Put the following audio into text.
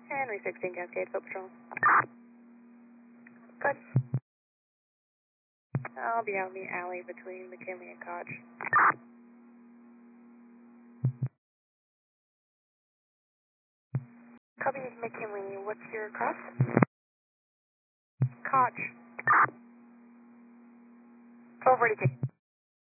Henry 16 Cascade, Foot Patrol. Good. I'll be out in the alley between McKinley and Koch. Copy, McKinley. What's your cross? Koch. 12 ready,